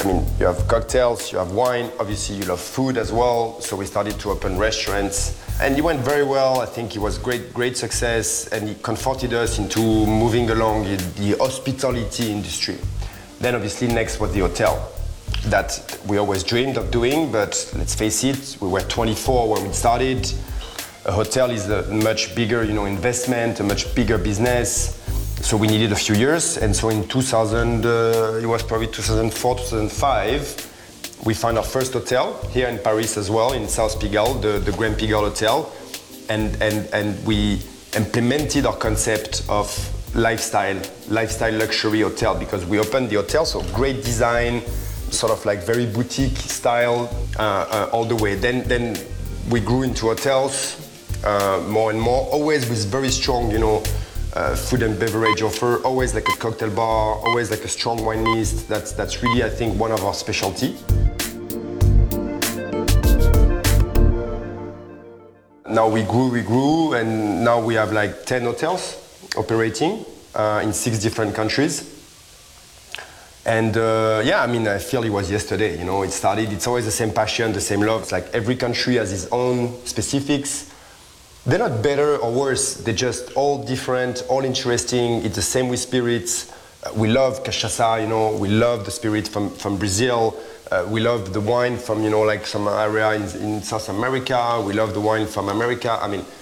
I mean, you have cocktails, you have wine, obviously you love food as well, so we started to open restaurants. And it went very well. I think it was great success, and it comforted us into moving along the hospitality industry. Then obviously next was the hotel that we always dreamed of doing, but let's face it, we were 24 when we started. A hotel is a much bigger, investment, a much bigger business. So we needed a few years, and so in 2000, it was probably 2004, 2005, we found our first hotel here in Paris as well, in South Pigalle, the Grand Pigalle Hotel, and we implemented our concept of lifestyle luxury hotel, because we opened the hotel, so great design, sort of like very boutique style all the way. Then we grew into hotels more and more, always with very strong, food and beverage offer, always like a cocktail bar, always like a strong wine list. That's really, I think, one of our specialty. Now we grew, and now we have like 10 hotels operating in 6 different countries. And I feel it was yesterday, it started, it's always the same passion, the same love. It's like every country has its own specifics. They're not better or worse, they're just all different, all interesting. It's the same with spirits. We love cachaça, we love the spirit from Brazil. We love the wine from, like some area in South America. We love the wine from America. I mean,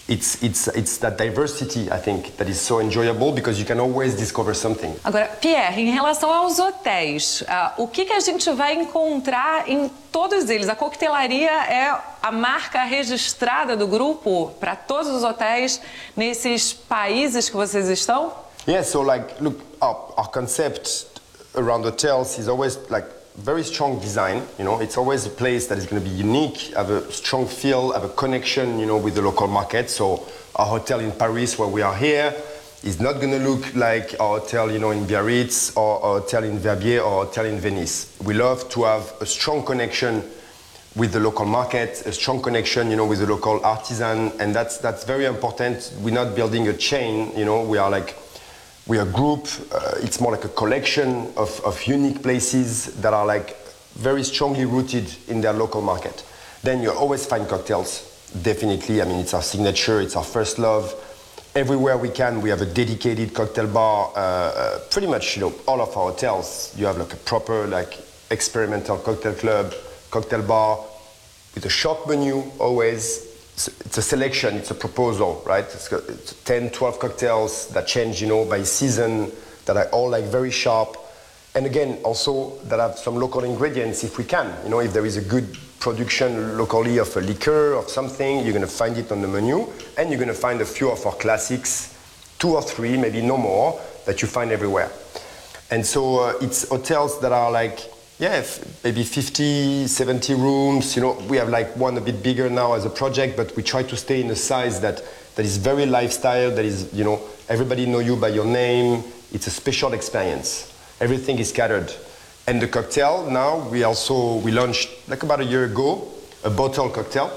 it's that diversity, I think, that is so enjoyable, because you can always discover something. Agora, Pierre, em relação aos hotéis, o que a gente vai encontrar em todos eles? A coquetelaria é a marca registrada do grupo para todos os hotéis nesses países que vocês estão? Yeah, so like, look, our concept around hotels is always like very strong design, it's always a place that is going to be unique, have a strong feel, have a connection, with the local market. So our hotel in Paris, where we are here, is not going to look like our hotel, in Biarritz, or our hotel in Verbier, or our hotel in Venice. We love to have a strong connection with the local market, a strong connection, with the local artisan, and that's very important. We're not building a chain, we are a group. It's more like a collection of unique places that are like very strongly rooted in their local market. Then you always find cocktails, definitely. I mean, it's our signature, it's our first love. Everywhere we can, we have a dedicated cocktail bar. Pretty much, all of our hotels, you have like a proper, like experimental cocktail club, cocktail bar, with a short menu always. It's a selection, it's a proposal, right? It's 10, 12 cocktails that change, by season, that are all like very sharp. And again, also that have some local ingredients if we can. If there is a good production locally of a liqueur or something, you're gonna find it on the menu, and you're gonna find a few of our classics, 2 or 3, maybe no more, that you find everywhere. And so it's hotels that are like, maybe 50, 70 rooms. We have like one a bit bigger now as a project, but we try to stay in a size that is very lifestyle, that is, everybody know you by your name. It's a special experience. Everything is catered. And the cocktail, now we launched like about a year ago, a bottle cocktail.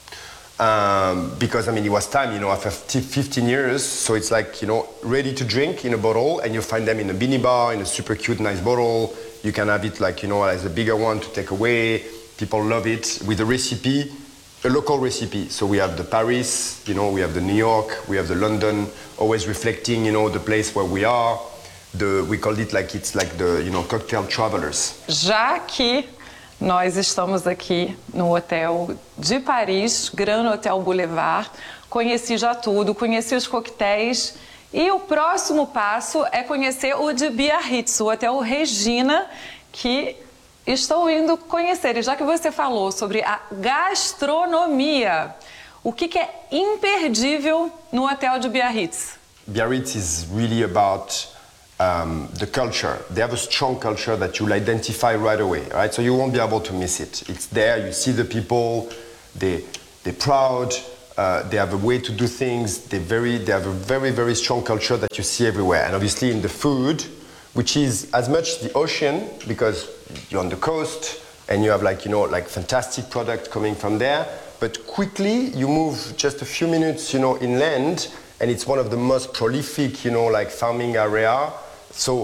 Because, it was time, after 15 years, so it's like, ready to drink in a bottle, and you find them in a mini bar, in a super cute, nice bottle. You can have it like, as a bigger one to take away. People love it with a recipe, a local recipe. So we have the Paris, we have the New York, we have the London, always reflecting, the place where we are. We called it like, it's like the, cocktail travelers. Já que nós estamos aqui no hotel de Paris, Grand Hotel Boulevard, conheci já tudo, conheci os coquetéis. E o próximo passo é conhecer o de Biarritz, o Hotel Regina, que estou indo conhecer. E já que você falou sobre a gastronomia, o que é imperdível no Hotel de Biarritz? Biarritz is really about the culture. They have a strong culture that you'll identify right away, right? So you won't be able to miss it. It's there, you see the people, they're proud. They have a way to do things. They have a very, very strong culture that you see everywhere. And obviously in the food, which is as much the ocean, because you're on the coast and you have like, fantastic product coming from there. But quickly you move just a few minutes, inland, and it's one of the most prolific, farming area. So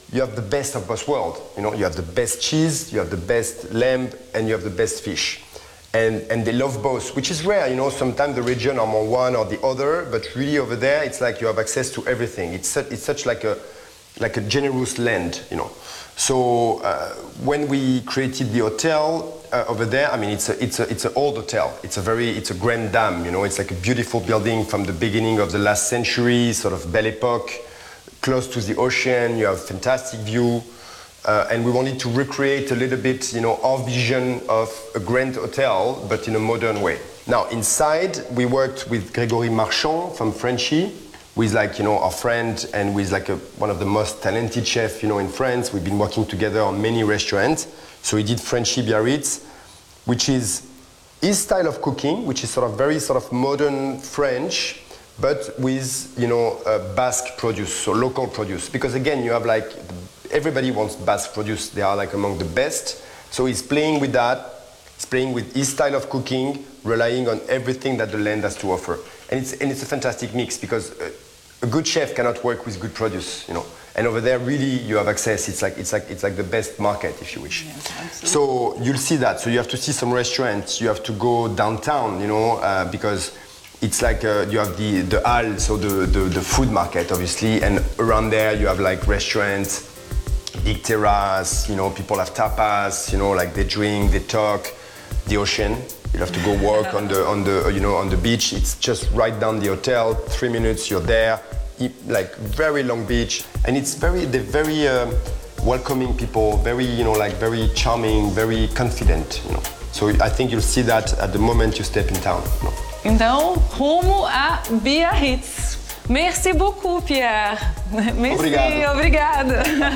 you have the best of both worlds. You know, you have the best cheese, you have the best lamb, and you have the best fish. And they love both, which is rare. You know, sometimes the region are more one or the other, but really over there, it's like you have access to everything. It's such like a generous land, you know. So when we created the hotel over there, I mean, it's an old hotel. It's a grand dame, you know. It's like a beautiful building from the beginning of the last century, sort of Belle Epoque, close to the ocean. You have fantastic view, and we wanted to recreate a little bit, you know, our vision of a grand hotel, but in a modern way. Now inside, we worked with Grégory Marchand from Frenchy, who is like, you know, our friend and who is like one of the most talented chefs, you know, in France. We've been working together on many restaurants. So he did Frenchy Biarritz, which is his style of cooking, which is sort of very sort of modern French, but with, you know, Basque produce, so local produce. Because again, you have like, everybody wants Basque produce. They are like among the best. So he's playing with that. He's playing with his style of cooking, relying on everything that the land has to offer. And it's a fantastic mix because a good chef cannot work with good produce, you know. And over there, really, you have access. It's like the best market, if you wish. Yes, absolutely. So you'll see that. So you have to see some restaurants. You have to go downtown, you know, because it's like you have the Halles, so the food market, obviously, and around there you have like restaurants, big terrace. You know, people have tapas. You know, like they drink, they talk. The ocean. You have to go walk on the beach. It's just right down the hotel. 3 minutes, you're there. Like very long beach, and they're very welcoming people. Very, you know, like very charming, very confident. You know. So I think you'll see that at the moment you step in town. You know. Então, rumo a Biarritz. Merci beaucoup, Pierre. Merci, Obrigado. obrigada.